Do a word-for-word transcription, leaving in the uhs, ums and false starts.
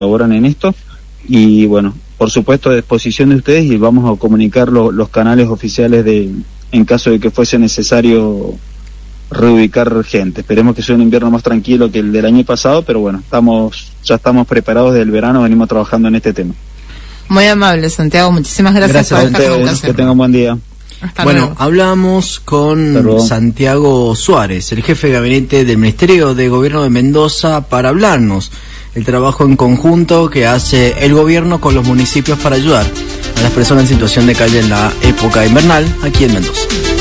colaboran en esto, y bueno, por supuesto a disposición de ustedes, y vamos a comunicar lo, los canales oficiales de en caso de que fuese necesario reubicar gente. Esperemos que sea un invierno más tranquilo que el del año pasado, pero bueno, estamos ya estamos preparados desde el verano, venimos trabajando en este tema. Muy amable, Santiago, muchísimas gracias, gracias por esta comunicación. Que tengan buen día. Hasta bueno, luego. Hablamos con Santiago Suárez, el jefe de gabinete del Ministerio de Gobierno de Mendoza, para hablarnos el trabajo en conjunto que hace el gobierno con los municipios para ayudar a las personas en situación de calle en la época invernal aquí en Mendoza.